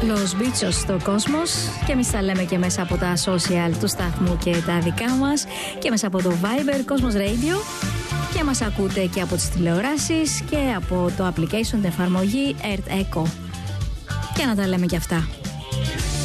Los Bichos στο Κόσμος, και εμείς τα λέμε και μέσα από τα social του σταθμού και τα δικά μας και μέσα από το Viber Κόσμος Radio, και μας ακούτε και από τις τηλεοράσεις και από το application, την εφαρμογή Earth Echo, και να τα λέμε και αυτά.